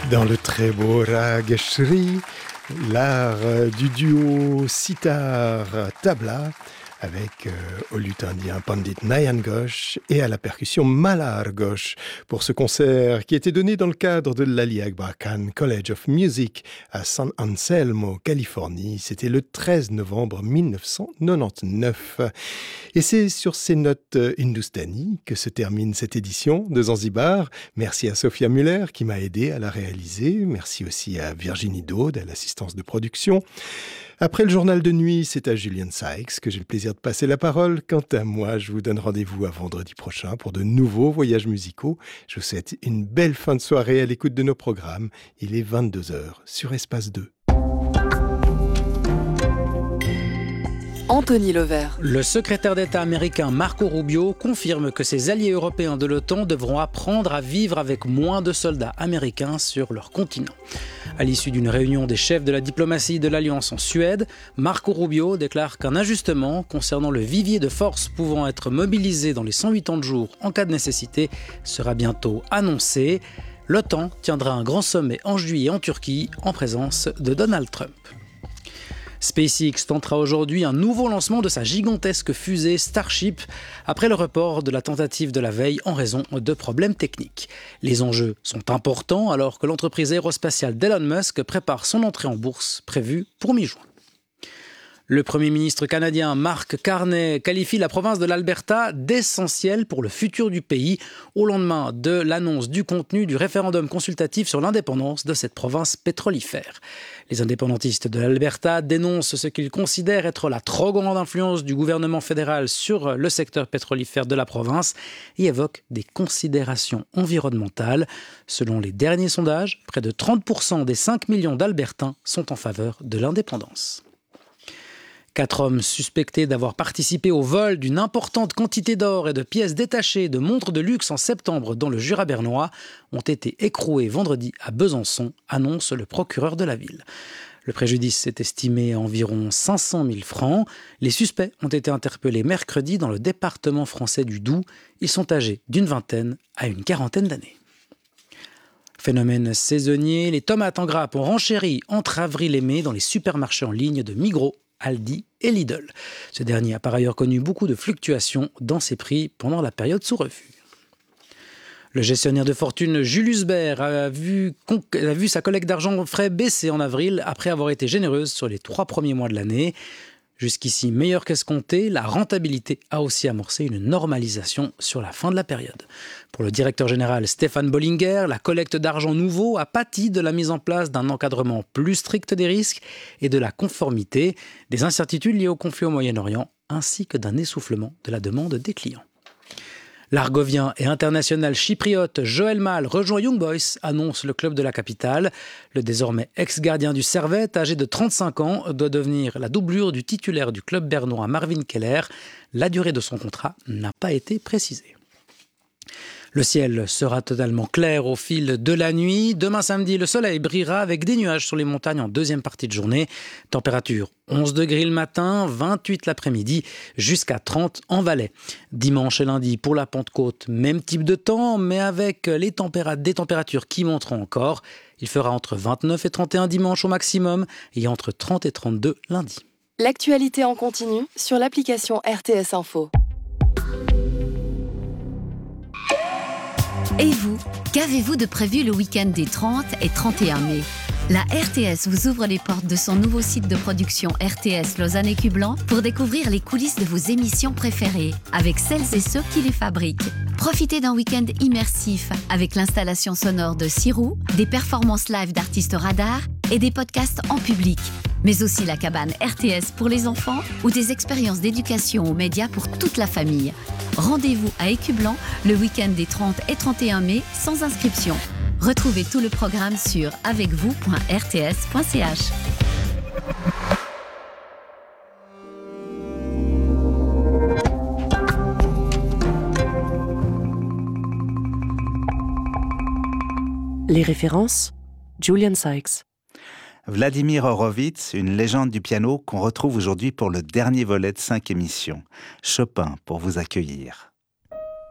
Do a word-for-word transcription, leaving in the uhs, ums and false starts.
Dans le très beau Rag Shri, l'art du duo sitar-tabla avec euh, au luth indien Pandit Nayan Ghosh et à la percussion Malhar Ghosh pour ce concert qui était donné dans le cadre de l'Ali Akbar Khan College of Music à San Anselmo, Californie. C'était le treize novembre mille neuf cent quatre-vingt-dix-neuf. Et c'est sur ces notes hindustani que se termine cette édition de Zanzibar. Merci à Sophia Muller qui m'a aidé à la réaliser. Merci aussi à Virginie Daude à l'assistance de production. Après le journal de nuit, c'est à Julian Sykes que j'ai le plaisir de passer la parole. Quant à moi, je vous donne rendez-vous à vendredi prochain pour de nouveaux voyages musicaux. Je vous souhaite une belle fin de soirée à l'écoute de nos programmes. Il est vingt-deux heures sur Espace deux. Anthony Levert. Le secrétaire d'État américain Marco Rubio confirme que ses alliés européens de l'OTAN devront apprendre à vivre avec moins de soldats américains sur leur continent. À l'issue d'une réunion des chefs de la diplomatie de l'Alliance en Suède, Marco Rubio déclare qu'un ajustement concernant le vivier de forces pouvant être mobilisé dans les cent quatre-vingt-dix jours en cas de nécessité sera bientôt annoncé. L'OTAN tiendra un grand sommet en juillet en Turquie en présence de Donald Trump. SpaceX tentera aujourd'hui un nouveau lancement de sa gigantesque fusée Starship après le report de la tentative de la veille en raison de problèmes techniques. Les enjeux sont importants alors que l'entreprise aérospatiale d'Elon Musk prépare son entrée en bourse prévue pour mi-juin. Le Premier ministre canadien Mark Carney qualifie la province de l'Alberta d'essentielle pour le futur du pays au lendemain de l'annonce du contenu du référendum consultatif sur l'indépendance de cette province pétrolifère. Les indépendantistes de l'Alberta dénoncent ce qu'ils considèrent être la trop grande influence du gouvernement fédéral sur le secteur pétrolifère de la province et évoquent des considérations environnementales. Selon les derniers sondages, près de trente pour cent des cinq millions d'Albertains sont en faveur de l'indépendance. Quatre hommes suspectés d'avoir participé au vol d'une importante quantité d'or et de pièces détachées de montres de luxe en septembre dans le Jura bernois ont été écroués vendredi à Besançon, annonce le procureur de la ville. Le préjudice est estimé à environ cinq cent mille francs. Les suspects ont été interpellés mercredi dans le département français du Doubs. Ils sont âgés d'une vingtaine à une quarantaine d'années. Phénomène saisonnier, les tomates en grappe ont renchéri entre avril et mai dans les supermarchés en ligne de Migros, Aldi et Lidl. Ce dernier a par ailleurs connu beaucoup de fluctuations dans ses prix pendant la période sous refus. Le gestionnaire de fortune Julius Baer a vu, a vu sa collecte d'argent frais baisser en avril après avoir été généreuse sur les trois premiers mois de l'année. Jusqu'ici meilleure qu'escompté, la rentabilité a aussi amorcé une normalisation sur la fin de la période. Pour le directeur général Stéphane Bollinger, la collecte d'argent nouveau a pâti de la mise en place d'un encadrement plus strict des risques et de la conformité, des incertitudes liées au conflit au Moyen-Orient, ainsi que d'un essoufflement de la demande des clients. L'Argovien et international chypriote Joël Mal rejoint Young Boys, annonce le club de la capitale. Le désormais ex-gardien du Servette, âgé de trente-cinq ans, doit devenir la doublure du titulaire du club bernois Marvin Keller. La durée de son contrat n'a pas été précisée. Le ciel sera totalement clair au fil de la nuit. Demain samedi, le soleil brillera avec des nuages sur les montagnes en deuxième partie de journée. Température onze degrés le matin, vingt-huit l'après-midi, jusqu'à trente en Valais. Dimanche et lundi pour la Pentecôte, même type de temps, mais avec les tempéra- des températures qui monteront encore. Il fera entre vingt-neuf et trente et un dimanche au maximum et entre trente et trente-deux lundi. L'actualité en continu sur l'application R T S Info. Et vous, qu'avez-vous de prévu le week-end des trente et trente et un mai ? La R T S vous ouvre les portes de son nouveau site de production R T S Lausanne et Cublan pour découvrir les coulisses de vos émissions préférées avec celles et ceux qui les fabriquent. Profitez d'un week-end immersif avec l'installation sonore de Sirou, des performances live d'artistes radars et des podcasts en public. Mais aussi la cabane R T S pour les enfants ou des expériences d'éducation aux médias pour toute la famille. Rendez-vous à Écublan le week-end des trente et trente et un mai sans inscription. Retrouvez tout le programme sur avec vous point r t s point c h. Les références, Julian Sykes. Vladimir Horowitz, une légende du piano qu'on retrouve aujourd'hui pour le dernier volet de cinq émissions. Chopin pour vous accueillir.